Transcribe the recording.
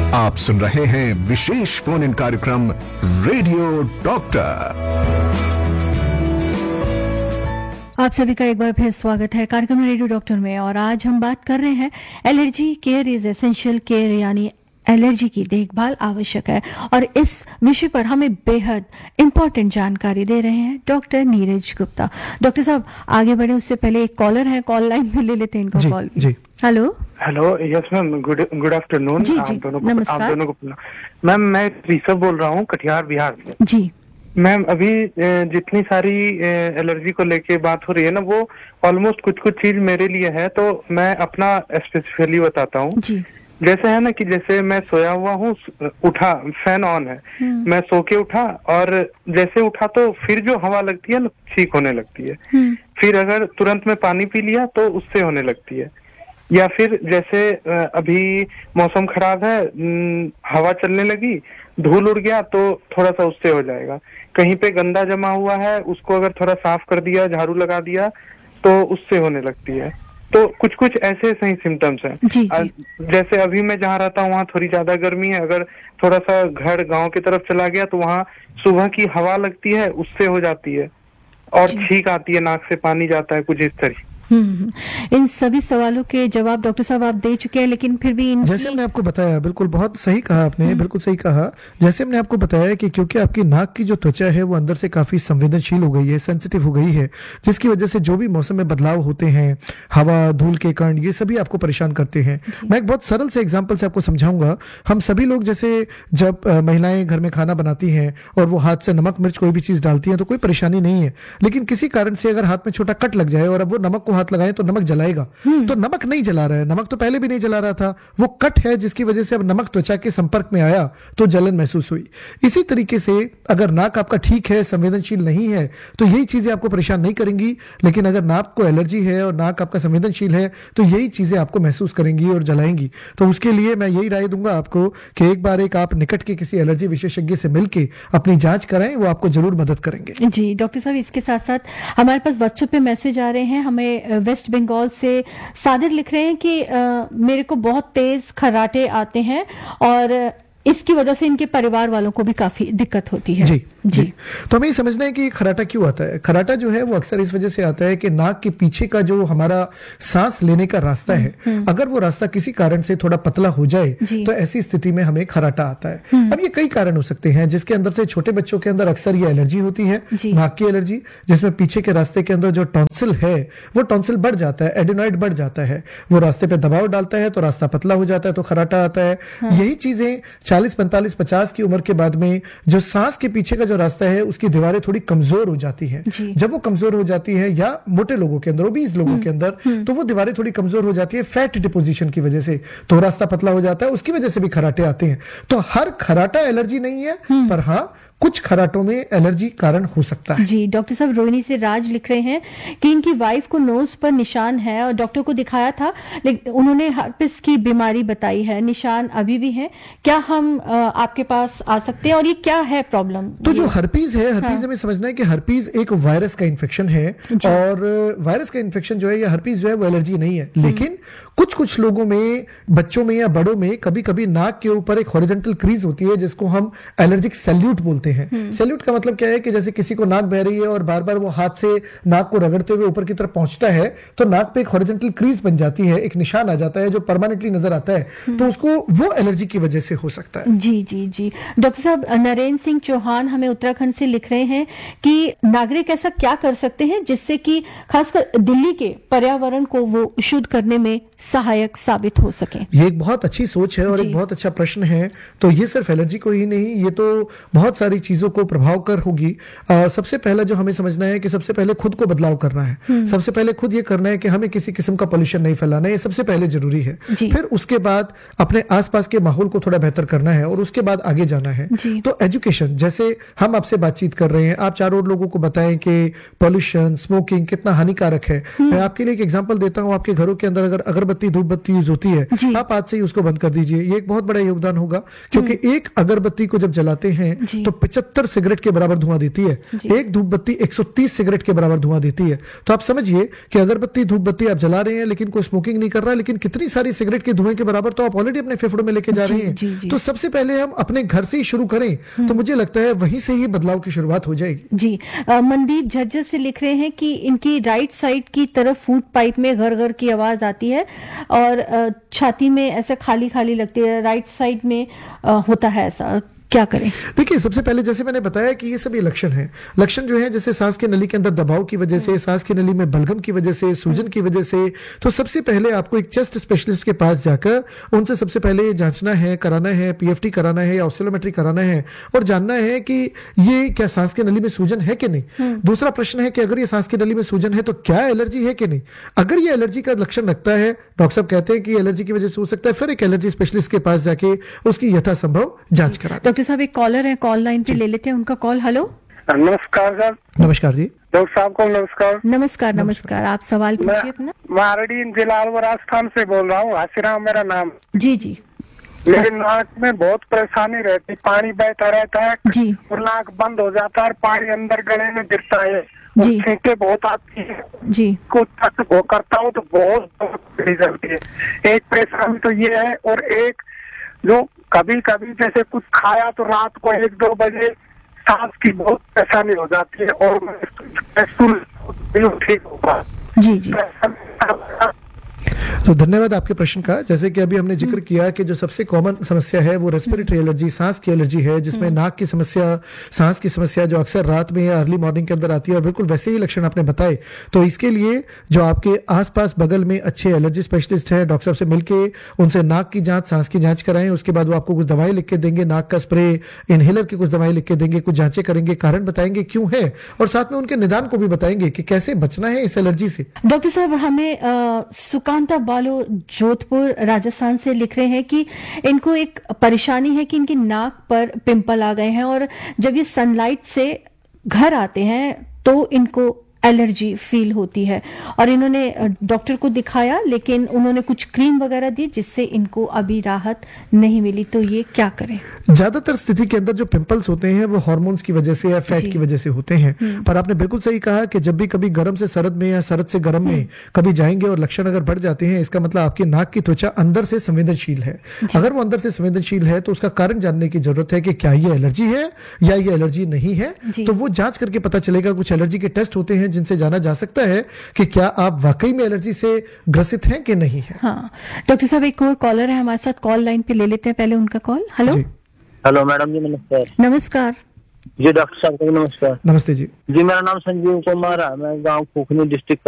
आप सुन रहे हैं विशेष फोन इन कार्यक्रम रेडियो डॉक्टर। आप सभी का एक बार फिर स्वागत है कार्यक्रम रेडियो डॉक्टर में। और आज हम बात कर रहे हैं allergy care is essential care, यानी एलर्जी की देखभाल आवश्यक है। और इस विषय पर हमें बेहद इंपॉर्टेंट जानकारी दे रहे हैं डॉक्टर नीरज गुप्ता। डॉक्टर साहब, आगे बढ़े उससे पहले एक कॉलर है, कॉल लाइन में ले लेते हैं इनको। कॉल जी। Hello yes ma'am, good afternoon. जी जी, नमस्कार। आप दोनों को मैम, मैं ऋषभ बोल रहा हूँ कटिहार बिहार से। जी मैम, अभी जितनी सारी एलर्जी को लेके बात हो रही है ना, वो ऑलमोस्ट कुछ चीज मेरे लिए है, तो मैं अपना स्पेसिफिकली बताता हूँ। जैसे है ना कि जैसे मैं सोया हुआ हूँ, उठा, फैन ऑन है, मैं सो के उठा और जैसे उठा तो फिर जो हवा लगती है ना, छींक होने लगती है। फिर अगर तुरंत में पानी पी लिया तो उससे होने लगती है। या फिर जैसे अभी मौसम खराब है, हवा चलने लगी, धूल उड़ गया तो थोड़ा सा उससे हो जाएगा। कहीं पे गंदा जमा हुआ है, उसको अगर थोड़ा साफ कर दिया, झाड़ू लगा दिया तो उससे होने लगती है। तो कुछ ऐसे सही सिम्टम्स हैं। जैसे अभी मैं जहाँ रहता हूँ वहाँ थोड़ी ज्यादा गर्मी है, अगर थोड़ा सा घर गांव की तरफ चला गया तो वहाँ सुबह की हवा लगती है, उससे हो जाती है। और छींक आती है, नाक से पानी जाता है, कुछ इस तरह। इन सभी सवालों के जवाब डॉक्टर साहब आप दे चुके हैं, लेकिन फिर भी जैसे हमने आपको बताया, बिल्कुल बहुत सही कहा आपने, बिल्कुल सही कहा। जैसे हमने आपको बताया कि क्योंकि आपकी नाक की जो त्वचा है वो अंदर से काफी संवेदनशील हो गई है, सेंसिटिव हो गई है, जिसकी वजह से जो भी मौसम में बदलाव होते हैं, हवा, धूल के कण, ये सभी आपको परेशान करते हैं। मैं एक बहुत सरल से एग्जाम्पल से आपको समझाऊंगा। हम सभी लोग जैसे जब महिलाएं घर में खाना बनाती हैं और वो हाथ से नमक मिर्च कोई भी चीज डालती हैं तो कोई परेशानी नहीं है, लेकिन किसी कारण से अगर हाथ में छोटा कट लग जाए और अब वो नमक को हाथ लगाएं तो नमक जलाएगा। तो नमक नहीं जला रहा है, नमक तो पहले भी नहीं जला रहा था, वो कट है जिसकी वजह से अब नमक त्वचा के संपर्क में आया तो जलन महसूस हुई। इसी तरीके से अगर नाक आपका ठीक है, संवेदनशील नहीं है, तो यही चीजें आपको परेशान नहीं करेंगी। लेकिन अगर नाक को एलर्जी है और नाक आपका संवेदनशील है तो यही चीजें आपको महसूस करेंगी और जलाएंगी। तो उसके लिए मैं यही राय दूंगा आपको कि एक बार आप निकट के किसी एलर्जी विशेषज्ञ से मिलकर अपनी जांच कराएं, वो आपको जरूर मदद करेंगे। जी डॉक्टर साहब, इसके साथ साथ हमारे पास व्हाट्सएप पे मैसेज आ रहे हैं। हमें वेस्ट बंगाल से सादिर लिख रहे हैं कि मेरे को बहुत तेज खर्राटे आते हैं और इसकी वजह से इनके परिवार वालों को भी काफी दिक्कत होती है। जी। तो हमें ये समझना है कि खर्राटा क्यों आता है। खर्राटा जो है वो अक्सर इस वजह से आता है कि नाक के पीछे का जो हमारा सांस लेने का रास्ता है, अगर वो रास्ता किसी कारण से थोड़ा पतला हो जाए तो ऐसी स्थिति में हमें खर्राटा आता है। अब ये कई कारण हो सकते हैं, जिसके अंदर से छोटे बच्चों के अंदर अक्सर ये एलर्जी होती है, नाक की एलर्जी, जिसमें पीछे के रास्ते के अंदर जो टॉन्सिल है वो टॉन्सिल बढ़ जाता है, एडेनॉइड बढ़ जाता है, वो रास्ते पे दबाव डालता है तो रास्ता पतला हो जाता है तो खर्राटा आता है। यही चीजें 40, 45, 50 की उम्र के बाद में जो सांस के पीछे का जो रास्ता है उसकी दीवारें थोड़ी कमजोर हो जाती हैं। जब वो कमजोर हो जाती है, या मोटे लोगों के अंदर, ओबीज लोगों के अंदर, तो वो दीवारें थोड़ी कमजोर हो जाती है फैट डिपोजिशन की वजह से, तो रास्ता पतला हो जाता है, उसकी वजह से भी खर्राटे आते हैं। तो हर खर्राटा एलर्जी नहीं है, पर हाँ कुछ खर्राटों में एलर्जी कारण हो सकता है। जी डॉक्टर साहब, रोहिणी से राज लिख रहे हैं कि इनकी वाइफ को नोज पर निशान है और डॉक्टर को दिखाया था, लेकिन उन्होंने हर्पिस की बीमारी बताई है, निशान अभी भी है, क्या हम आपके पास आ सकते हैं और ये क्या है प्रॉब्लम? तो जो हर्पीज है, हर्पीज हमें समझना है कि हर्पीज एक वायरस का इन्फेक्शन है, और वायरस का इन्फेक्शन जो है या हर्पीज जो है वो एलर्जी नहीं है। लेकिन कुछ लोगों में, बच्चों में या बड़ों में, कभी कभी नाक के ऊपर एक हॉरिजॉन्टल क्रीज होती है जिसको हम एलर्जिक सैल्यूट बोलते हैं। सैल्यूट का मतलब क्या है कि जैसे किसी को नाक बह रही है और बार बार वो हाथ से नाक को रगड़ते हुए ऊपर की तरफ पहुंचता है तो नाक पे एक हॉरिजॉन्टल क्रीज बन जाती है, एक निशान आ जाता है जो परमानेंटली नजर आता है, तो उसको वो एलर्जी की वजह से हो सकता है। जी डॉक्टर साहब, नरेंद्र सिंह चौहान हमें उत्तराखंड से लिख रहे हैं कि नागरिक ऐसा क्या कर सकते हैं जिससे कि खासकर दिल्ली के पर्यावरण को वो शुद्ध करने में सहायक साबित हो सके? ये एक बहुत अच्छी सोच है और एक बहुत अच्छा प्रश्न है। तो ये सिर्फ एलर्जी को ही नहीं, ये तो बहुत सारी चीजों को प्रभाव कर होगी। सबसे पहला जो हमें समझना है कि सबसे पहले खुद को बदलाव करना है। सबसे पहले खुद ये करना है कि हमें किसी किस्म का पोल्यूशन नहीं फैलाना है, ये सबसे पहले जरूरी है। फिर उसके बाद अपने आसपास के माहौल को थोड़ा बेहतर करना है और उसके बाद आगे जाना है। तो एजुकेशन, जैसे हम आपसे बातचीत कर रहे हैं, आप चारों लोगों को बताएं कि पोल्यूशन, स्मोकिंग कितना हानिकारक है। मैं आपके लिए एक एग्जांपल देता हूं। आपके घरों के अंदर अगर अगरबत्ती धूप बत्ती यूज होती है, आप आज से ही उसको बंद कर दीजिए। ये एक बहुत बड़ा योगदान होगा, क्योंकि एक अगरबत्ती को जब जलाते हैं तो 75 सिगरेट के बराबर धुआं देती है, एक धूप बत्ती 130 सिगरेट के बराबर धुआं देती है। तो आप समझिए कि अगरबत्ती धूप बत्ती आप जला रहे हैं लेकिन कोई स्मोकिंग नहीं कर रहा, लेकिन कितनी सारी सिगरेट के धुएं के बराबर तो आप ऑलरेडी अपने फेफड़ों में लेके जा रहे हैं। तो सबसे पहले हम अपने घर से ही शुरू करें तो मुझे लगता है वहीं से ही बदलाव की शुरुआत हो जाएगी। जी, मनदीप झज्जर से लिख रहे हैं कि इनकी राइट साइड की तरफ फूड पाइप में घर घर की आवाज आती है और छाती में ऐसे खाली खाली लगती है, राइट साइड में होता है ऐसा, क्या करें? देखिए, सबसे पहले जैसे मैंने बताया कि ये सभी लक्षण हैं। लक्षण जो है जैसे सांस की नली के अंदर दबाव की वजह से, सांस की नली में बलगम की वजह से, सूजन की वजह से, तो सबसे पहले आपको एक चेस्ट स्पेशलिस्ट के पास जाकर उनसे सबसे पहले जांचना है, कराना है, पीएफटी कराना है या ऑक्सीलोमेट्री कराना है और जानना है कि ये क्या सांस की नली में सूजन है कि नहीं। दूसरा प्रश्न है कि अगर ये सांस की नली में सूजन है तो क्या एलर्जी है कि नहीं। अगर ये एलर्जी का लक्षण रखता है, डॉक्टर साहब कहते हैं कि एलर्जी की वजह से हो सकता है, फिर एक एलर्जी स्पेशलिस्ट के पास जाके उसकी यथासंभव जांच कराना। डॉक्टर साहब, एक कॉलर है, कॉल लाइन पे ले लेते हैं उनका कॉल। हेलो, नमस्कार सर। नमस्कार जी। डॉक्टर साहब को नमस्कार। नमस्कार। नमस्कार, आप सवाल पूछिए अपना। मैं आरडी जिला राजस्थान से बोल रहा हूँ, हासीराम मेरा नाम। जी जी। मेरे नाक में बहुत परेशानी रहती, पानी बहता रहता है जी, और नाक बंद हो जाता है, पानी अंदर गले में गिरता है जी, छींटे बहुत आती है जी। कुछ वो करता हूँ तो बहुत चलती है। एक परेशानी तो ये है, और एक जो कभी कभी जैसे कुछ खाया तो रात को 1-2 बजे सांस की बहुत परेशानी हो जाती है और मैं ठीक होगा। जी जी। तो धन्यवाद आपके प्रश्न का। जैसे कि अभी हमने जिक्र किया कि जो सबसे कॉमन समस्या है वो रेस्पिरेटरी एलर्जी, सांस की एलर्जी है, जिसमें नाक की समस्या, सांस की समस्या जो अक्सर रात में या अर्ली मॉर्निंग के अंदर आती है, और बिल्कुल वैसे ही लक्षण आपने बताए। तो इसके लिए जो आपके आसपास बगल में अच्छे एलर्जी स्पेशलिस्ट हैं, डॉक्टर साहब से मिलके उनसे नाक की जांच, सांस की जांच कराएं। उसके बाद वो आपको कुछ दवाएं लिख के देंगे, नाक का स्प्रे, इनहेलर की कुछ दवाएं लिख के देंगे, कुछ जांचें करेंगे, कारण बताएंगे क्यों है, और साथ में उनके निदान को भी बताएंगे कि कैसे बचना है इस एलर्जी से। डॉक्टर साहब, हमें सुकांता बालो जोधपुर राजस्थान से लिख रहे हैं कि इनको एक परेशानी है कि इनकी नाक पर पिंपल आ गए हैं और जब ये सनलाइट से घर आते हैं तो इनको एलर्जी फील होती है, और इन्होंने डॉक्टर को दिखाया लेकिन उन्होंने कुछ क्रीम वगैरह दी जिससे इनको अभी राहत नहीं मिली। तो ये क्या करें? ज्यादातर स्थिति के अंदर जो पिंपल्स होते हैं वो हार्मोन्स की वजह से या फैट की वजह से होते हैं, पर आपने बिल्कुल सही कहा कि जब भी कभी गर्म से सरद में या सरद से गर्म में कभी जाएंगे और लक्षण अगर बढ़ जाते हैं, इसका मतलब आपकी नाक की त्वचा अंदर से संवेदनशील है। अगर वो अंदर से संवेदनशील है तो उसका कारण जानने की जरूरत है कि क्या ये एलर्जी है या ये एलर्जी नहीं है। तो वो जांच करके पता चलेगा। कुछ एलर्जी के टेस्ट होते हैं जिनसे जाना जा सकता है कि क्या आप वाकई में एलर्जी से ग्रसित हैं कि नहीं है। हाँ, डॉक्टर साहब, एक और कॉलर है हमारे साथ, कॉल लाइन पे ले लेते हैं पहले उनका कॉल। हेलो। हेलो मैडम जी, नमस्कार। नमस्कार जी डॉक्टर साहब को नमस्कार। नमस्ते जी। जी मेरा नाम संजीव कुमार है, मैं गांव खुखनी डिस्ट्रिक्ट